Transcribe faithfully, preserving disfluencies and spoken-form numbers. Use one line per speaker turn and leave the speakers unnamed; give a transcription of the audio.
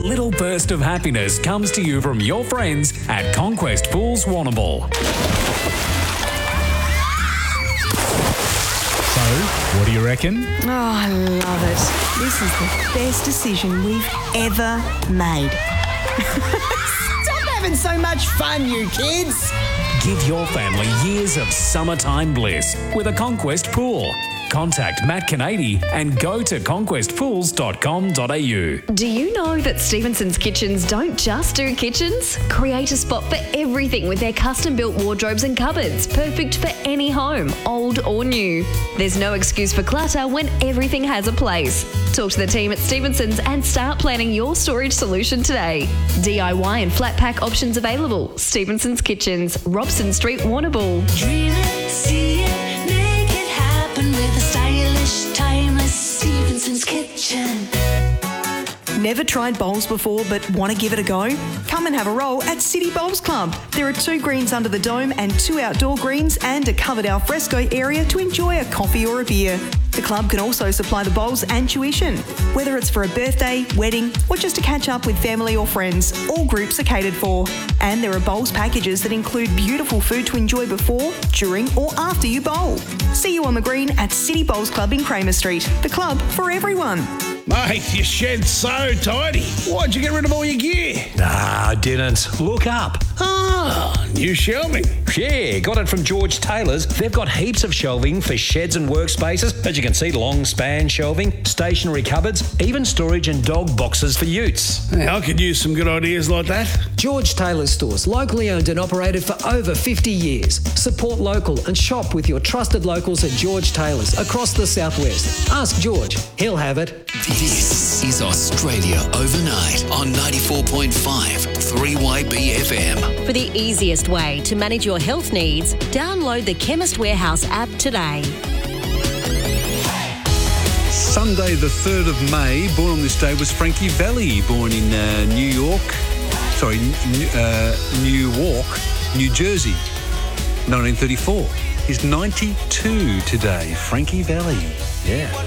little burst of happiness comes to you from your friends at Conquest Pools Warrnambool. So, what do you reckon?
Oh, I love it. This is the best decision we've ever made.
Stop having so much fun, you kids.
Give your family years of summertime bliss with a Conquest pool. Contact Matt Canady and go to conquest pools dot com dot a u.
Do you know that Stevenson's Kitchens don't just do kitchens? Create a spot for everything with their custom-built wardrobes and cupboards, perfect for any home, old or new. There's no excuse for clutter when everything has a place. Talk to the team at Stevenson's and start planning your storage solution today. D I Y and flat pack options available. Stevenson's Kitchens, Robson Street, Warrnambool.
Dream it, see it, make it happen with a stylish, timeless Stevenson's Kitchen.
Never tried bowls before but want to give it a go? Come and have a roll at City Bowls Club. There are two greens under the dome and two outdoor greens and a covered alfresco area to enjoy a coffee or a beer. The club can also supply the bowls and tuition. Whether it's for a birthday, wedding, or just to catch up with family or friends, all groups are catered for. And there are bowls packages that include beautiful food to enjoy before, during, or after you bowl. See you on the green at City Bowls Club in Kramer Street. The club for everyone.
Mate, your shed's so tidy. Why'd you get rid of all your gear?
Nah, I didn't. Look up.
Ah, new shelving.
Yeah, got it from George Taylor's. They've got heaps of shelving for sheds and workspaces. As you can see, long span shelving, stationary cupboards, even storage and dog boxes for utes.
Hey, I could use some good ideas like that.
George Taylor's stores, locally owned and operated for over fifty years. Support local and shop with your trusted locals at George Taylor's across the southwest. Ask George, he'll have it.
This is Australia Overnight on ninety-four point five three Y B F M.
For the easiest way to manage your health needs, download the Chemist Warehouse app today.
Sunday the third of May, born on this day was Frankie Valli, born in uh, New York, sorry, New, uh, Newark, New Jersey, nineteen thirty-four. He's ninety-two today, Frankie Valli, yeah.